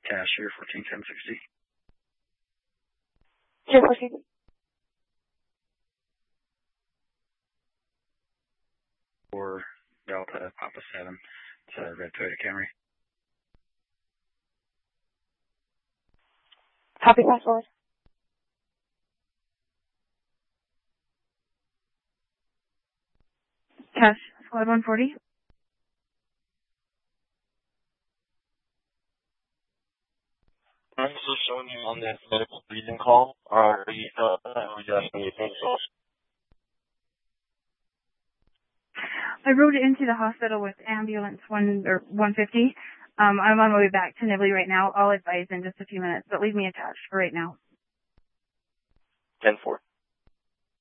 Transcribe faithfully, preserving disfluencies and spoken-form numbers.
Cashier, fourteen ten sixty. Sure, fourteen. Or Delta Papa seven. It's a red Toyota Camry. Copy, pass forward. Cash, squad one forty. I'm still showing you on that medical breathing call. Are you, uh, are you asking me things else? I rode into the hospital with ambulance one or one fifty. Um, I'm on my way back to Nibley right now. I'll advise in just a few minutes, but leave me attached for right now. ten four.